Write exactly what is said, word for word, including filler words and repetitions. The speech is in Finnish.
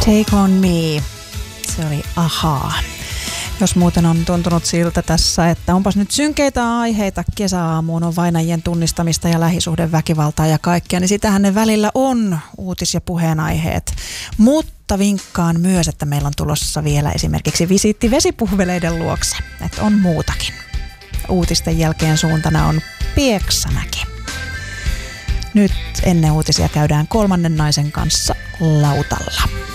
Take on me. Se oli ahaa. Jos muuten on tuntunut siltä tässä, että onpas nyt synkeitä aiheita kesäaamuun, on vainajien tunnistamista ja lähisuhdeväkivaltaa ja kaikkea, niin sitähän ne välillä on, uutis- ja puheenaiheet. Mutta vinkkaan myös, että meillä on tulossa vielä esimerkiksi visiitti vesipuhveleiden luokse, että on muutakin. Uutisten jälkeen suuntana on Pieksämäki. Nyt ennen uutisia käydään kolmannen naisen kanssa lautalla.